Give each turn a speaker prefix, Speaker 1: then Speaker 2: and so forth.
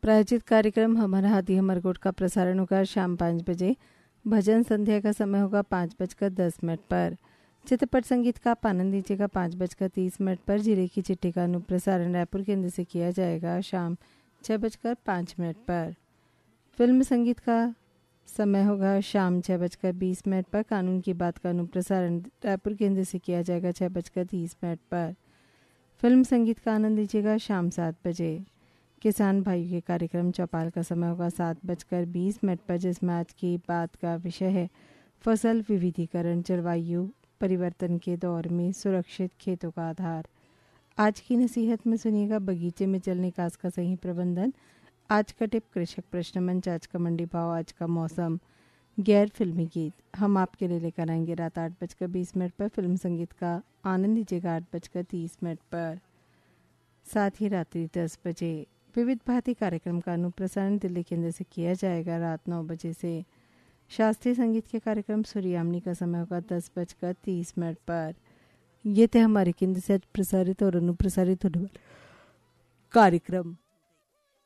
Speaker 1: प्रायोजित कार्यक्रम हमारा हाथी हमारा गोट का प्रसारण होगा शाम 5 बजे। भजन संध्या का समय होगा 5:10 पर। चित्रपट संगीत का आप आनंद लीजिएगा 5:30 पर। जिले की चिट्ठी का अनुप्रसारण रायपुर केंद्र से किया जाएगा शाम 6:05 पर। फिल्म संगीत का समय होगा शाम 6:20 पर। कानून की बात का अनुप्रसारण रायपुर केंद्र से किया जाएगा 6:30 पर। फिल्म संगीत का आनंद लीजिएगा शाम 7 बजे। किसान भाइयों के कार्यक्रम चौपाल का समय होगा 7:20 पर, जिसमें आज की बात का विषय है फसल विविधीकरण, जलवायु परिवर्तन के दौर में सुरक्षित खेतों का आधार। आज की नसीहत में सुनिएगा बगीचे में जल निकास का सही प्रबंधन, आज का टिप कृषक प्रश्न मंच, आज का मंडी भाव, आज का मौसम, गैर फिल्मी गीत हम आपके लिए लेकर आएंगे रात 8:20 पर। फिल्म संगीत का आनंद लीजिएगा 8:30 पर। साथ ही रात्रि 10 बजे विविध भांति कार्यक्रम का अनुप्रसारण दिल्ली केंद्र से किया जाएगा रात 9 बजे से। शास्त्रीय संगीत के कार्यक्रम सूर्यामनी का समय होगा 10:30 पर। ये थे हमारे केंद्र से प्रसारित और अनुप्रसारित होने वाले कार्यक्रम।